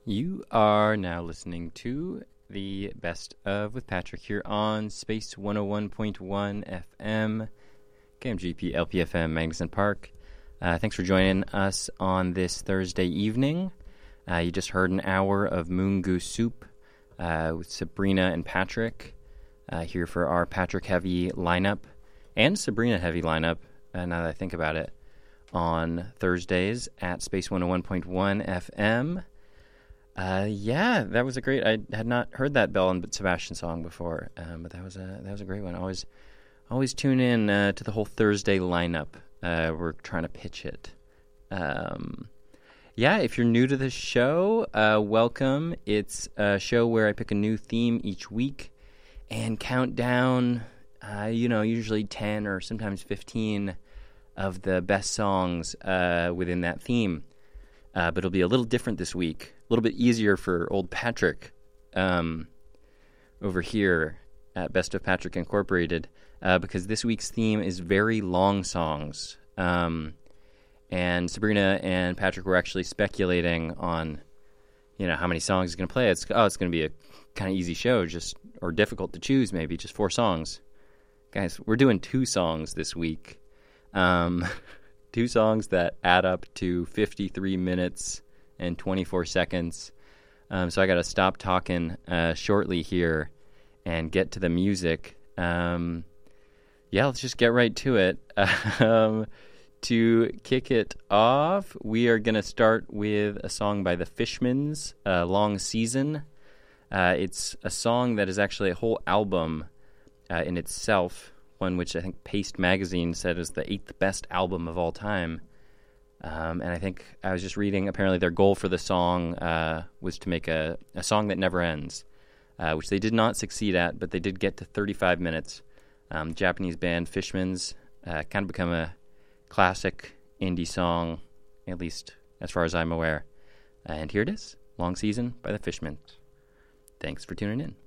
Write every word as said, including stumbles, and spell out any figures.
You are now listening to the Best of with Patrick here on Space one oh one point one F M, K M G P L P F M, Magnuson Park. Uh, thanks for joining us on this Thursday evening. Uh, you just heard an hour of Moon Goose Soup uh, with Sabrina and Patrick uh, here for our Patrick heavy lineup and Sabrina heavy lineup, uh, now that I think about it, on Thursdays at Space one oh one point one F M. Uh, yeah, that was a great. I had not heard that Belle and Sebastian song before, um, but that was a that was a great one. Always, always tune in uh, to the whole Thursday lineup. Uh, we're trying to pitch it. Um, yeah, if you're new to the show, uh, welcome. It's a show where I pick a new theme each week and count down, uh, you know, usually ten or sometimes fifteen of the best songs uh, within that theme. Uh, but it'll be a little different this week. A little bit easier for old Patrick um, over here at Best of Patrick Incorporated uh, because this week's theme is very long songs. Um, and Sabrina and Patrick were actually speculating on, you know, how many songs he's going to play. It's oh, it's going to be a kind of easy show, just or difficult to choose, maybe just four songs. Guys, we're doing two songs this week. Um, two songs that add up to fifty-three minutes and twenty-four seconds. Um, so I got to stop talking uh, shortly here and get to the music. Um, yeah, let's just get right to it. um, to kick it off, we are going to start with a song by the Fishmans, uh, Long Season. Uh, it's a song that is actually a whole album uh, in itself, one which I think Paste Magazine said is the eighth best album of all time. Um, and I think I was just reading, apparently their goal for the song uh, was to make a, a song that never ends, uh, which they did not succeed at, but they did get to thirty-five minutes. Um, Japanese band Fishmans uh, kind of become a classic indie song, at least as far as I'm aware. Uh, and here it is, Long Season by the Fishmans. Thanks for tuning in.